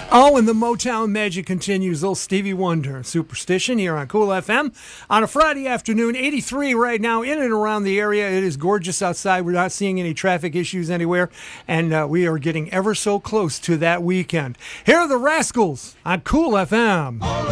Oh, and the Motown magic continues. Little Stevie Wonder, Superstition, here on Cool FM on a Friday afternoon. 83 right now in and around the area. It is gorgeous outside. We're not seeing any traffic issues anywhere, and we are getting ever so close to that weekend. Here are the Rascals on Cool FM.